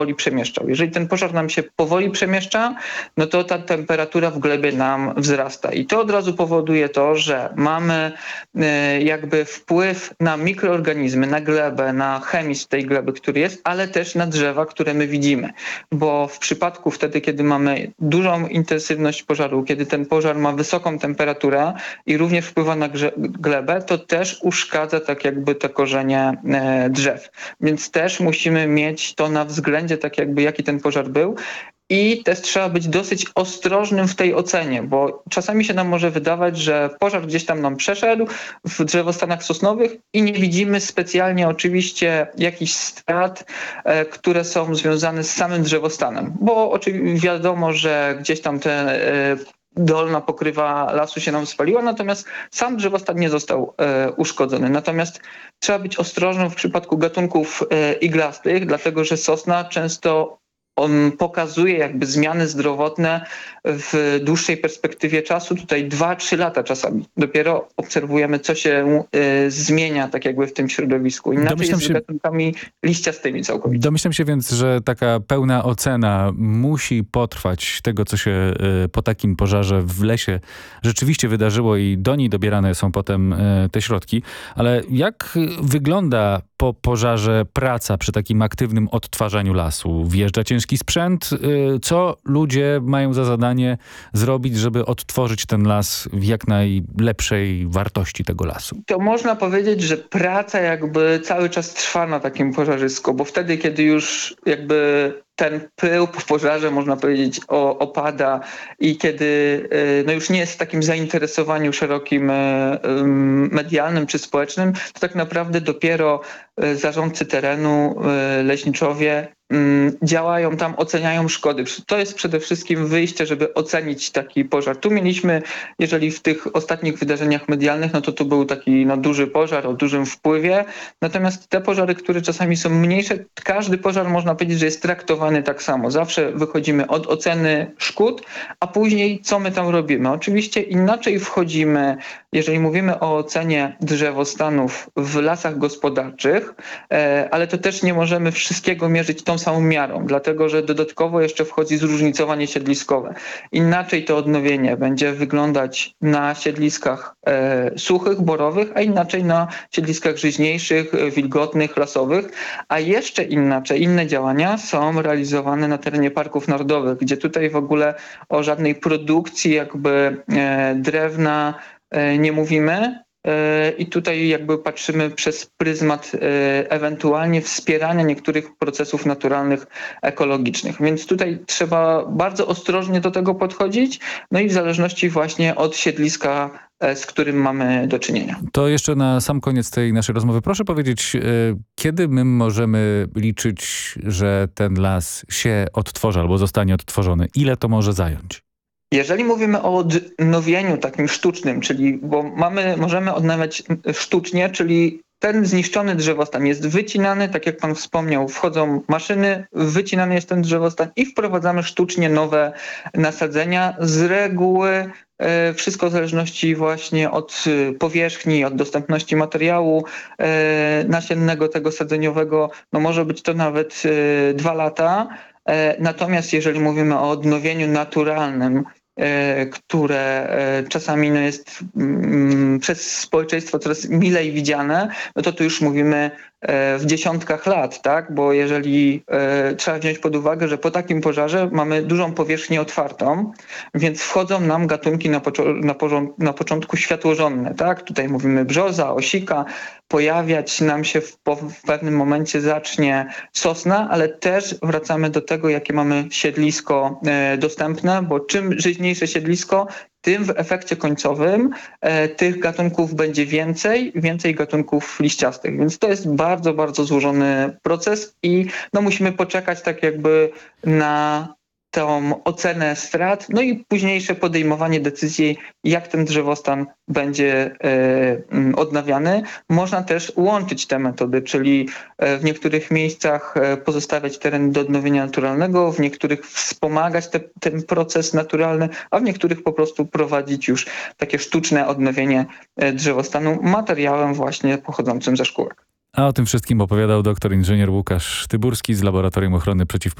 przemieszczał. Jeżeli ten pożar nam się powoli przemieszcza, no to ta temperatura w glebie nam wzrasta. I to od razu powoduje to, że mamy jakby wpływ na mikroorganizmy, na glebę, na chemizm tej gleby, który jest, ale też na drzewa, które my widzimy. Bo w przypadku wtedy, kiedy mamy dużą intensywność pożaru, kiedy ten pożar ma wysoką temperaturę i również wpływa na glebę, to też uszkadza tak jakby te korzenie drzew. Więc też musimy mieć to na względzie, tak jakby jaki ten pożar był. I też trzeba być dosyć ostrożnym w tej ocenie, bo czasami się nam może wydawać, że pożar gdzieś tam nam przeszedł w drzewostanach sosnowych i nie widzimy specjalnie oczywiście jakichś strat, które są związane z samym drzewostanem. Bo oczywiście wiadomo, że gdzieś tam te dolna pokrywa lasu się nam spaliła, natomiast sam drzewostan nie został uszkodzony. Natomiast trzeba być ostrożnym w przypadku gatunków iglastych, dlatego że sosna często on pokazuje jakby zmiany zdrowotne w dłuższej perspektywie czasu, tutaj 2-3 lata czasami. Dopiero obserwujemy, co się zmienia tak jakby w tym środowisku. Inaczej jest z gatunkami liściastymi całkowicie. Domyślam się więc, że taka pełna ocena musi potrwać tego, co się po takim pożarze w lesie rzeczywiście wydarzyło i do niej dobierane są potem te środki. Ale jak wygląda po pożarze praca przy takim aktywnym odtwarzaniu lasu? Wjeżdża ciężki sprzęt? Co ludzie mają za zadanie zrobić, żeby odtworzyć ten las w jak najlepszej wartości tego lasu? To można powiedzieć, że praca jakby cały czas trwa na takim pożarzysku, bo wtedy, kiedy już jakby ten pył po pożarze, można powiedzieć, opada i kiedy no już nie jest w takim zainteresowaniu szerokim medialnym czy społecznym, to tak naprawdę dopiero zarządcy terenu, leśniczowie działają tam, oceniają szkody. To jest przede wszystkim wyjście, żeby ocenić taki pożar. Tu mieliśmy, jeżeli w tych ostatnich wydarzeniach medialnych, no to tu był taki duży pożar o dużym wpływie. Natomiast te pożary, które czasami są mniejsze, każdy pożar można powiedzieć, że jest traktowany tak samo. Zawsze wychodzimy od oceny szkód, a później co my tam robimy. Oczywiście inaczej wchodzimy, jeżeli mówimy o ocenie drzewostanów w lasach gospodarczych, ale to też nie możemy wszystkiego mierzyć tą samą miarą, dlatego że dodatkowo jeszcze wchodzi zróżnicowanie siedliskowe. Inaczej to odnowienie będzie wyglądać na siedliskach suchych, borowych, a inaczej na siedliskach żyźniejszych, wilgotnych, lasowych, a jeszcze inaczej, inne działania są realizowane na terenie parków narodowych, gdzie tutaj w ogóle o żadnej produkcji jakby drewna nie mówimy. I tutaj jakby patrzymy przez pryzmat ewentualnie wspierania niektórych procesów naturalnych, ekologicznych. Więc tutaj trzeba bardzo ostrożnie do tego podchodzić, no i w zależności właśnie od siedliska, z którym mamy do czynienia. To jeszcze na sam koniec tej naszej rozmowy proszę powiedzieć, kiedy my możemy liczyć, że ten las się odtworzy albo zostanie odtworzony? Ile to może zająć? Jeżeli mówimy o odnowieniu takim sztucznym, czyli możemy odnawiać sztucznie, czyli ten zniszczony drzewostan jest wycinany, tak jak pan wspomniał, wchodzą maszyny, wycinany jest ten drzewostan i wprowadzamy sztucznie nowe nasadzenia. Z reguły wszystko w zależności właśnie od powierzchni, od dostępności materiału nasiennego, tego sadzeniowego, no może być to nawet 2 lata. Natomiast jeżeli mówimy o odnowieniu naturalnym, które czasami jest przez społeczeństwo coraz milej widziane, no to tu już mówimy w dziesiątkach lat, tak? Bo jeżeli trzeba wziąć pod uwagę, że po takim pożarze mamy dużą powierzchnię otwartą, więc wchodzą nam gatunki na początku światłożonne, tak? Tutaj mówimy brzoza, osika, pojawiać nam się w pewnym momencie zacznie sosna, ale też wracamy do tego, jakie mamy siedlisko dostępne, bo czym żyźniejsze siedlisko, tym w efekcie końcowym tych gatunków będzie więcej gatunków liściastych. Więc to jest bardzo, bardzo złożony proces i musimy poczekać tak jakby na tą ocenę strat, no i późniejsze podejmowanie decyzji, jak ten drzewostan będzie odnawiany. Można też łączyć te metody, czyli w niektórych miejscach pozostawiać teren do odnowienia naturalnego, w niektórych wspomagać ten proces naturalny, a w niektórych po prostu prowadzić już takie sztuczne odnowienie drzewostanu materiałem właśnie pochodzącym ze szkółek. A o tym wszystkim opowiadał doktor inżynier Łukasz Tyburski z Laboratorium Ochrony Przeciwpożarowej